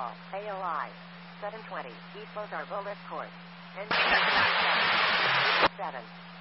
call. AOI 720 East Los Arboles Court. Engine 7.